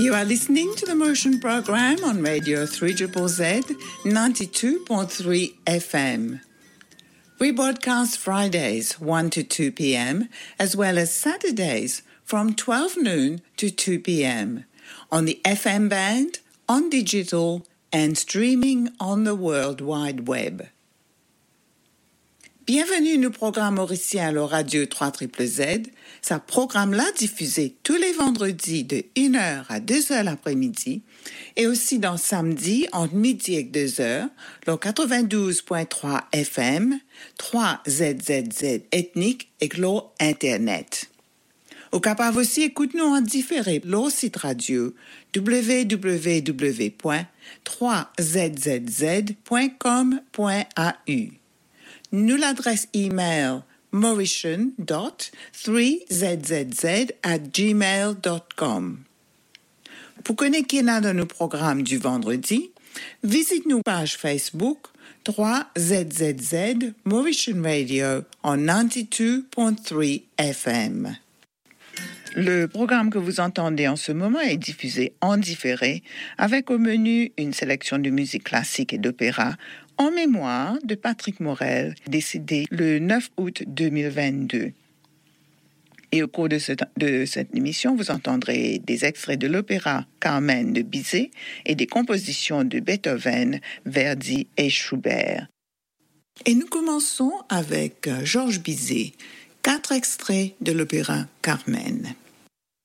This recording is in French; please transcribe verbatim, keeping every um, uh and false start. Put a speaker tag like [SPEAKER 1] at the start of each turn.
[SPEAKER 1] You are listening to the Motion Program on Radio three Z Z Z ninety-two point three F M. We broadcast Fridays one to two p.m. as well as Saturdays from twelve noon to two p.m. on the F M band, on digital, and streaming on the World Wide Web. Bienvenue au programme mauricien le Radio trois Z Z Z. Ce programme-là diffusé tous les vendredis de une heure à deux heures l'après-midi et aussi dans samedi entre midi et deux heures, le quatre-vingt-douze point trois F M, trois Z Z Z ethnique et le Internet. Au capable aussi, écoute-nous en différé le site radio w w w point trois z z z point com point a u. Nous l'adresse email mauritian dot three z z z at gmail dot com. Pour connaître dans nos programmes du vendredi, visite nos pages Facebook trois Z Z Z Mauritian Radio en ninety-two point three F M. Le programme que vous entendez en ce moment est diffusé en différé avec au menu une sélection de musique classique et d'opéra en mémoire de Patrick Morel, décédé le neuf août deux mille vingt-deux. Et au cours de, ce, de cette émission, vous entendrez des extraits de l'opéra Carmen de Bizet et des compositions de Beethoven, Verdi et Schubert. Et nous commençons avec Georges Bizet, quatre extraits de l'opéra Carmen.